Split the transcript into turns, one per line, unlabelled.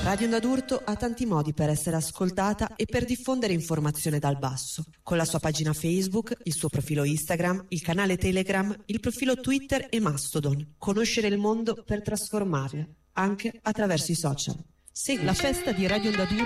Radio Onda d'Urto ha tanti modi per essere ascoltata e per diffondere informazione dal basso. Con la sua pagina Facebook, il suo profilo Instagram, il canale Telegram, il profilo Twitter e Mastodon. Conoscere il mondo per trasformarlo, anche attraverso i social. Segui
la festa di Radio Onda d'Urto